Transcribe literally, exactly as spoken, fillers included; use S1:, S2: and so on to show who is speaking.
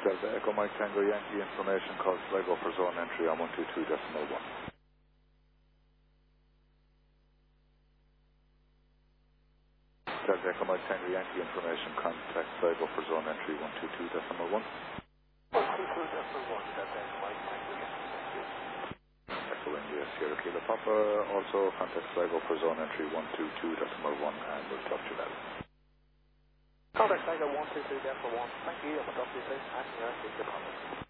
S1: Delta Echo Mike Tango Yankee information call Sligo for zone entry on one two two decimal one. Delta Echo Mike Tango Yankee information contact Sligo for zone entry one two two decimal one.
S2: one two two decimal one, Delta Echo Mike Tango Yankee, thank you.
S1: Echo India Sierra Kilo Papa, also contact Sligo for zone entry one two two decimal one, and we'll talk to you now.
S2: Contact Sligo one two two decimal one, thank you, and we'll talk to you soon. Thank you, Papa.